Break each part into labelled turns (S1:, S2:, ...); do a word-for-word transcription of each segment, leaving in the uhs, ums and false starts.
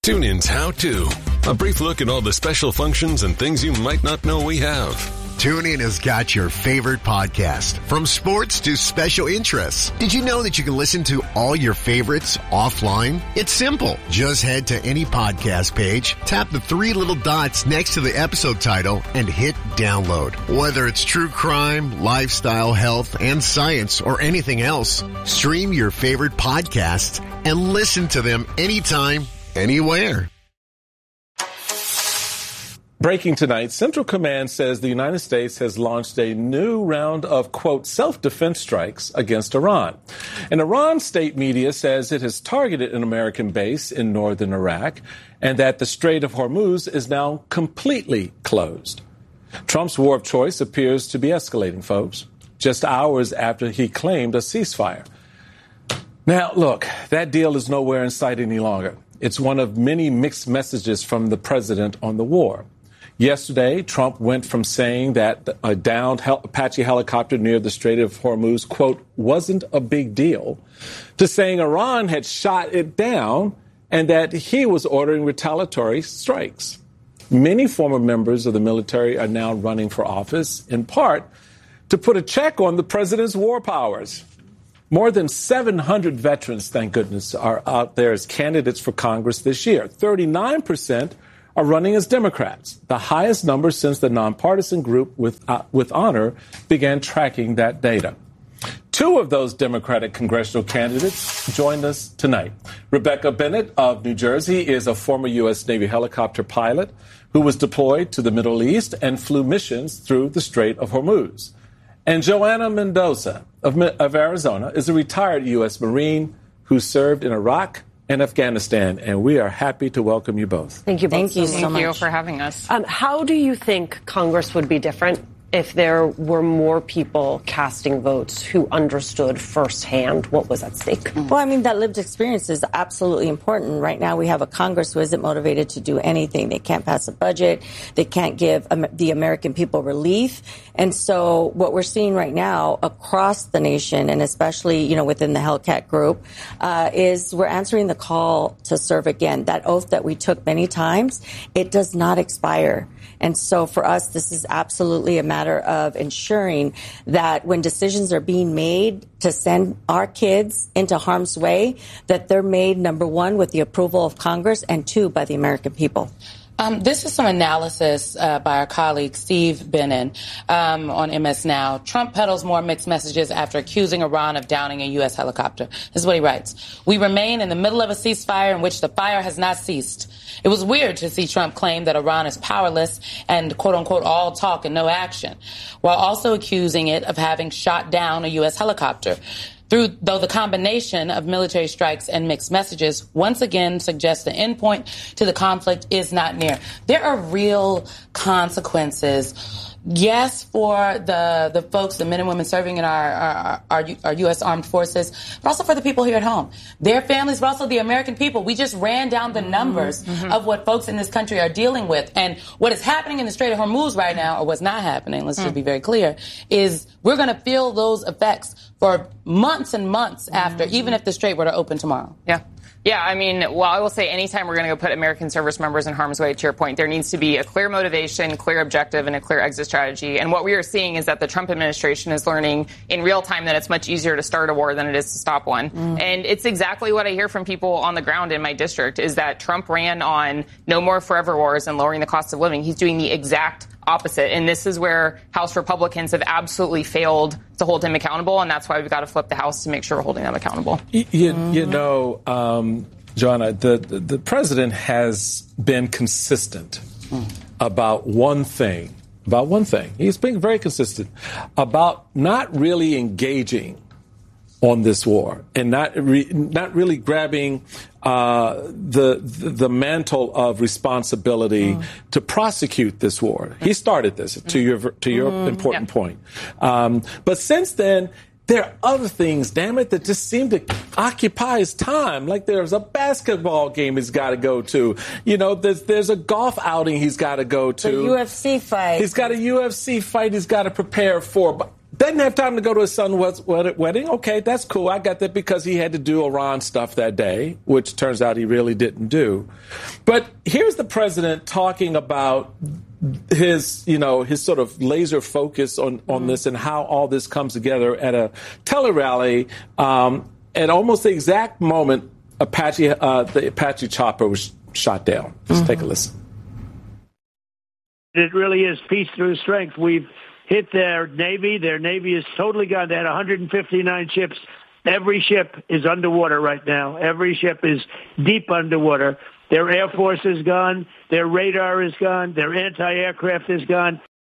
S1: TuneIn's How To. A brief look at all the special functions and things you might not know we have.
S2: TuneIn has got your favorite podcast, from sports to special interests. Did you know that you can listen to all your favorites offline? It's simple. Just head to any podcast page, tap the three little dots next to the episode title, and hit download. Whether it's true crime, lifestyle, health, and science, or anything else, stream your favorite podcasts and listen to them anytime, anywhere.
S3: Breaking tonight, Central Command says the United States has launched a new round of, quote, self-defense strikes against Iran. And Iran state media says it has targeted an American base in northern Iraq and that the Strait of Hormuz is now completely closed. Trump's war of choice appears to be escalating, folks, just hours after he claimed a ceasefire. Now, look, that deal is nowhere in sight any longer. It's one of many mixed messages from the president on the war. Yesterday, Trump went from saying that a downed Apache helicopter near the Strait of Hormuz, quote, wasn't a big deal, to saying Iran had shot it down and that he was ordering retaliatory strikes. Many former members of the military are now running for office, in part to put a check on the president's war powers. More than seven hundred veterans, thank goodness, are out there as candidates for Congress this year. thirty-nine percent are running as Democrats, the highest number since the nonpartisan group with, uh, with Honor began tracking that data. Two of those Democratic congressional candidates joined us tonight. Rebecca Bennett of New Jersey is a former U S. Navy helicopter pilot who was deployed to the Middle East and flew missions through the Strait of Hormuz. And Joanna Mendoza of, of Arizona is a retired U S. Marine who served in Iraq and Afghanistan. And we are happy to welcome you both.
S4: Thank you both.
S5: Thank you
S4: so,
S5: so
S4: much.
S5: Thank you for having us.
S4: Um, how do you think Congress would be different if there were more people casting votes who understood firsthand what was at stake?
S6: Well, I mean, that lived experience is absolutely important. Right now, we have a Congress who isn't motivated to do anything. They can't pass a budget. They can't give um, the American people relief. And so what we're seeing right now across the nation, and especially, you know, within the Hellcat group, uh, is we're answering the call to serve again. That oath that we took many times, it does not expire. And so for us, this is absolutely a matter of ensuring that when decisions are being made to send our kids into harm's way, that they're made, number one, with the approval of Congress, and two, by the American people.
S5: Um, this is some analysis uh, by our colleague Steve Bannon um, on M S Now. Trump peddles more mixed messages after accusing Iran of downing a U S helicopter. This is what he writes. We remain in the middle of a ceasefire in which the fire has not ceased. It was weird to see Trump claim that Iran is powerless and, quote unquote, all talk and no action, while also accusing it of having shot down a U S helicopter. Through, though the combination of military strikes and mixed messages once again suggests the end point to the conflict is not near. There are real consequences. Yes, for the the folks, the men and women serving in our, our our our U S armed forces, but also for the people here at home, their families, but also the American people. We just ran down the numbers mm-hmm. of what folks in this country are dealing with, and what is happening in the Strait of Hormuz right now, or what's not happening. Let's mm. just be very clear: is we're going to feel those effects for months and months mm-hmm. after, even if the Strait were to open tomorrow.
S7: Yeah. Yeah, I mean, well, I will say anytime we're going to go put American service members in harm's way, to your point, there needs to be a clear motivation, clear objective, and a clear exit strategy. And what we are seeing is that the Trump administration is learning in real time that it's much easier to start a war than it is to stop one. Mm. And it's exactly what I hear from people on the ground in my district, is that Trump ran on no more forever wars and lowering the cost of living. He's doing the exact opposite. And this is where House Republicans have absolutely failed to hold him accountable. And that's why we've got to flip the House to make sure we're holding them accountable.
S3: You, mm-hmm. you know, um, Joanna, the, the, the president has been consistent mm. about one thing, about one thing. He's been very consistent about not really engaging on this war and not re, not really grabbing uh, the, the the mantle of responsibility mm. to prosecute this war. He started this, mm. to your to your mm. important yeah. point. Um, but since then, there are other things, damn it, that just seem to occupy his time. Like there's a basketball game he's got to go to. You know, there's there's a golf outing he's got to go to.
S6: The U F C fight.
S3: He's got a U F C fight he's got to prepare for. But Doesn't have time to go to his son's wedding. Okay, that's cool. I got that because he had to do Iran stuff that day, which turns out he really didn't do. But here's the president talking about his, you know, his sort of laser focus on, on mm-hmm. this and how all this comes together at a tele-rally um, at almost the exact moment Apache, uh, the Apache chopper was shot down. Just mm-hmm. take a listen.
S8: It really is peace through strength. We've hit their Navy. Their Navy is totally gone. They had one hundred fifty-nine ships. Every ship is underwater right now. Every ship is deep underwater. Their Air Force is gone. Their radar is gone. Their anti-aircraft is gone.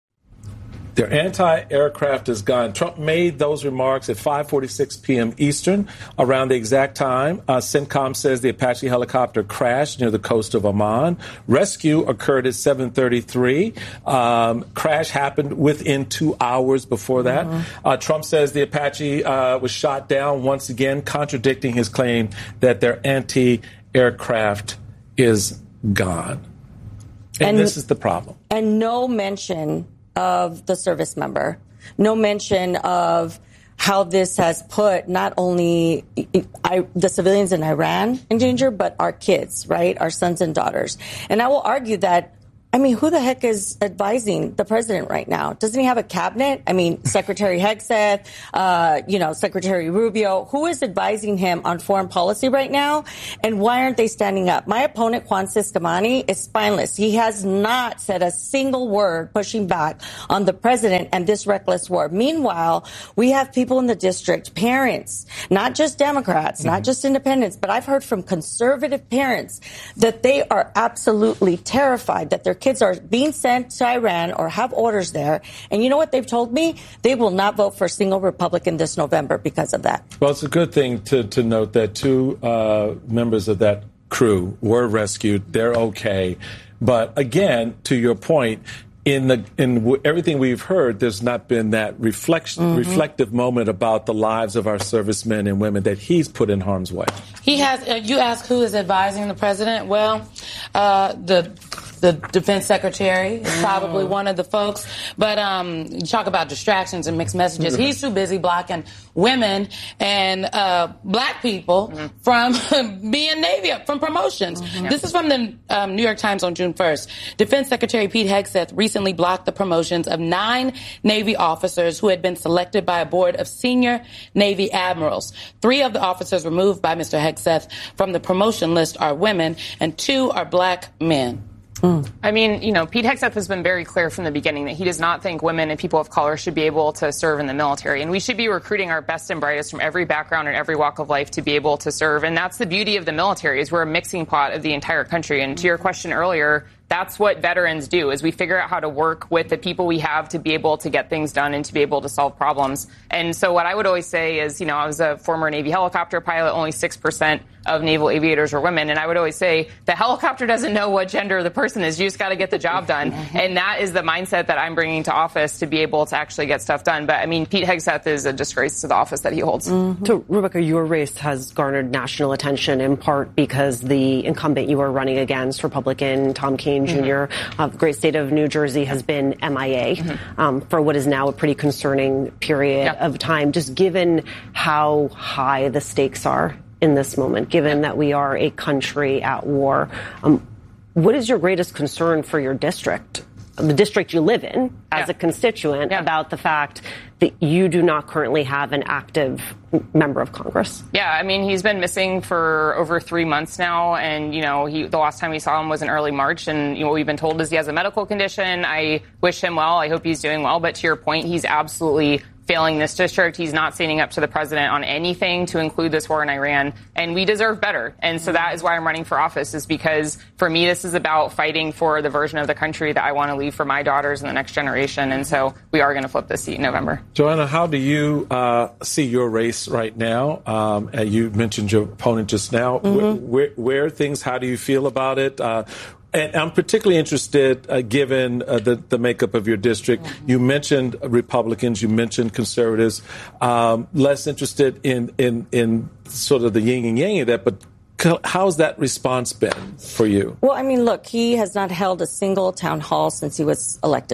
S3: Their anti-aircraft is gone. Trump made those remarks at five forty-six p.m. Eastern, around the exact time. Uh, CENTCOM says the Apache helicopter crashed near the coast of Oman. Rescue occurred at seven thirty-three. Um, crash happened within two hours before that. Mm-hmm. Uh, Trump says the Apache uh, was shot down, once again contradicting his claim that their anti-aircraft is gone. And, and this is the problem.
S6: And no mention of the service member, no mention of how this has put not only I, the civilians in Iran in danger, but our kids, right? Our sons and daughters. And I will argue that, I mean, who the heck is advising the president right now? Doesn't he have a cabinet? I mean, Secretary Hegseth, uh, you know, Secretary Rubio. Who is advising him on foreign policy right now? And why aren't they standing up? My opponent, Juan Ciscomani, is spineless. He has not said a single word pushing back on the president and this reckless war. Meanwhile, we have people in the district, parents, not just Democrats, mm-hmm. not just independents, but I've heard from conservative parents that they are absolutely terrified that their kids are being sent to Iran or have orders there. And you know what they've told me? They will not vote for a single Republican this November because of that.
S3: Well, it's a good thing to, to note that two uh, members of that crew were rescued. They're okay. But again, to your point, in the in w- everything we've heard, there's not been that reflection, mm-hmm. reflective moment about the lives of our servicemen and women that he's put in harm's way.
S5: He has. Uh, you ask who is advising the president? Well, uh, the. The defense secretary is probably mm. one of the folks. But um, you talk about distractions and mixed messages. Mm-hmm. He's too busy blocking women and uh, black people mm-hmm. from being Navy, from promotions. Mm-hmm. This is from the um, New York Times on June first. Defense Secretary Pete Hegseth recently blocked the promotions of nine Navy officers who had been selected by a board of senior Navy admirals. Three of the officers removed by Mister Hegseth from the promotion list are women, and two are black men.
S7: Mm. I mean, you know, Pete Hegseth has been very clear from the beginning that he does not think women and people of color should be able to serve in the military. And we should be recruiting our best and brightest from every background and every walk of life to be able to serve. And that's the beauty of the military, is we're a mixing pot of the entire country. And to your question earlier, that's what veterans do, is we figure out how to work with the people we have to be able to get things done and to be able to solve problems. And so what I would always say is, you know, I was a former Navy helicopter pilot. Only six percent of naval aviators are women. And I would always say the helicopter doesn't know what gender the person is. You just got to get the job done. And that is the mindset that I'm bringing to office to be able to actually get stuff done. But I mean, Pete Hegseth is a disgrace to the office that he holds.
S4: Mm-hmm. So, Rebecca, your race has garnered national attention in part because the incumbent you are running against, Republican Tom Kean Junior Mm-hmm. of the great state of New Jersey, has been M I A mm-hmm. um, for what is now a pretty concerning period yeah. of time, just given how high the stakes are in this moment, given that we are a country at war. Um, what is your greatest concern for your district, the district you live in, as yeah. a constituent, yeah. about the fact that you do not currently have an active member of Congress?
S7: Yeah, I mean, he's been missing for over three months now. And, you know, he, the last time we saw him was in early March. And, you know, what we've been told is he has a medical condition. I wish him well. I hope he's doing well. But to your point, he's absolutely failing this district. He's not standing up to the president on anything, to include this war in Iran. And we deserve better. And so that is why I'm running for office, is because for me, this is about fighting for the version of the country that I want to leave for my daughters and the next generation. And so we are going to flip this seat in November.
S3: Joanna, how do you uh, see your race right now? Um, you mentioned your opponent just now. Mm-hmm. Where, where, where are things? How do you feel about it? Uh, And I'm particularly interested, uh, given uh, the, the makeup of your district. Mm-hmm. You mentioned Republicans, you mentioned conservatives. Um, less interested in, in, in sort of the yin and yang of that, but how's that response been for you?
S6: Well, I mean, look, he has not held a single town hall since he was elected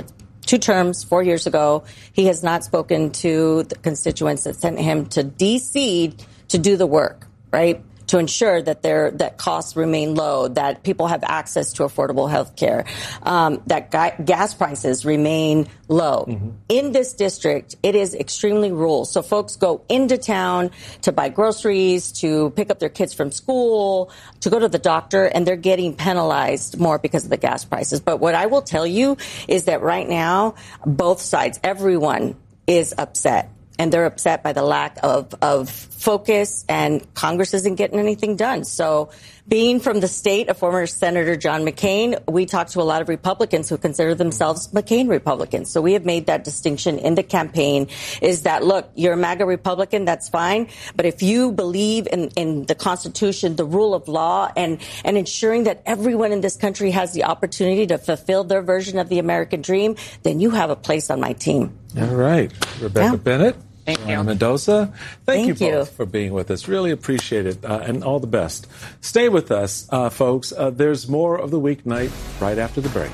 S6: two terms, four years ago. He has not spoken to the constituents that sent him to D C to do the work, right? To ensure that their that costs remain low, that people have access to affordable health care, um, that ga- gas prices remain low. Mm-hmm. In this district, it is extremely rural. So folks go into town to buy groceries, to pick up their kids from school, to go to the doctor, and they're getting penalized more because of the gas prices. But what I will tell you is that right now, both sides, everyone is upset. And they're upset by the lack of, of focus, and Congress isn't getting anything done. So being from the state of former Senator John McCain, we talk to a lot of Republicans who consider themselves McCain Republicans. So we have made that distinction in the campaign, is that, look, you're a MAGA Republican, that's fine. But if you believe in, in the Constitution, the rule of law, and, and ensuring that everyone in this country has the opportunity to fulfill their version of the American dream, then you have a place on my team.
S3: All right. Rebecca
S6: Yeah.
S3: Bennett.
S7: Thank you.
S3: Uh, Mendoza, thank,
S6: Thank
S3: you
S6: you.
S3: both for being with us. Really appreciate it, uh, and all the best. Stay with us, uh, folks. Uh, there's more of the weeknight right after the break.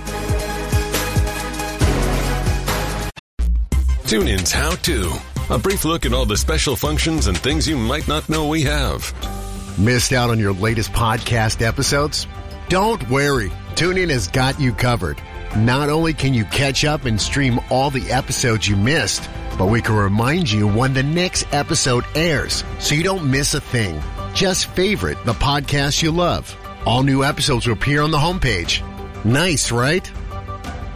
S1: TuneIn's How To. A brief look at all the special functions and things you might not know we have.
S2: Missed out on your latest podcast episodes? Don't worry. TuneIn has got you covered. Not only can you catch up and stream all the episodes you missed, but we can remind you when the next episode airs so you don't miss a thing. Just favorite the podcast you love. All new episodes will appear on the homepage. Nice, right?